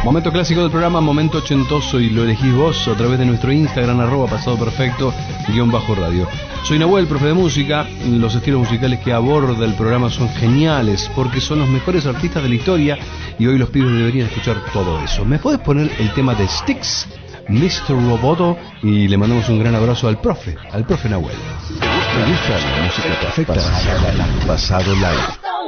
Momento clásico del programa, momento ochentoso, y lo elegís vos a través de nuestro Instagram, @pasadoperfecto_radio. Soy Nahuel, profe de música. Los estilos musicales que aborda el programa son geniales porque son los mejores artistas de la historia y hoy los pibes deberían escuchar todo eso. ¿Me podés poner el tema de Styx, Mr. Roboto? Y le mandamos un gran abrazo al profe Nahuel. ¿Te gusta la música perfecta? Pasado Live.